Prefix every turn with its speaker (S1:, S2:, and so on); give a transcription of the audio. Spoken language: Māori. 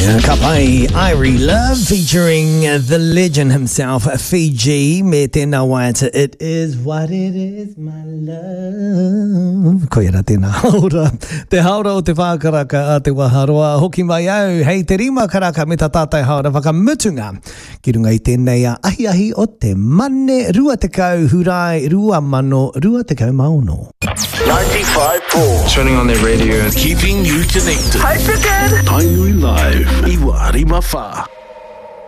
S1: Kapai Irie Love featuring the legend himself, Fiji. Me tēnā waita, it is what it is, my love. Ko ia tēnā haura. Te haura o te whākaraka a te waharoa. Hoki mai au, hei te rima karaka me ta tātai haura whakamutunga. Ki runga i tēnei a ahi o te mane, rua te kau hurai, rua mano, rua te kau mauno.
S2: 95.4
S3: Turning on their radio and
S2: keeping you connected.
S4: Hyper good.
S2: Tainui Live. Iwa Arima Wha.